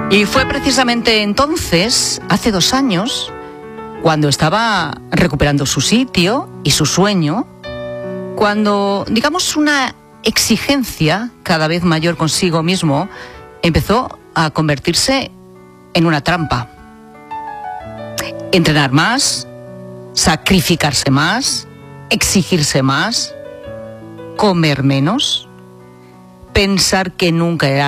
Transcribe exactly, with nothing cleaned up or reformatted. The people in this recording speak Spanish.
Y fue precisamente entonces, hace dos años, cuando estaba recuperando su sitio y su sueño, cuando, digamos, una exigencia cada vez mayor consigo mismo empezó a convertirse en una trampa. Entrenar más, sacrificarse más, exigirse más, comer menos, pensar que nunca era